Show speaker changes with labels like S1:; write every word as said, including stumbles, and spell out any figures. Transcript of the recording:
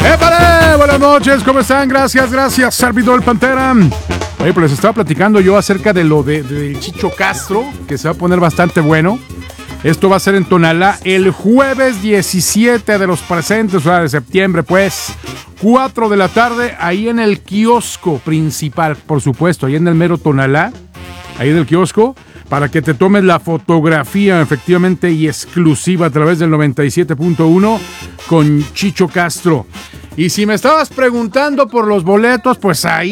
S1: ¡Épale! Buenas noches, ¿cómo están? Gracias, gracias, servidor Pantera. Oye, pues les estaba platicando yo acerca de lo de, de Chicho Castro, que se va a poner bastante bueno. Esto va a ser en Tonalá el jueves diecisiete de los presentes, o sea, de septiembre, pues. cuatro de la tarde, ahí en el kiosco principal, por supuesto, ahí en el mero Tonalá, ahí del kiosco, para que te tomes la fotografía efectivamente y exclusiva a través del noventa y siete punto uno con Chicho Castro. Y si me estabas preguntando por los boletos, pues ahí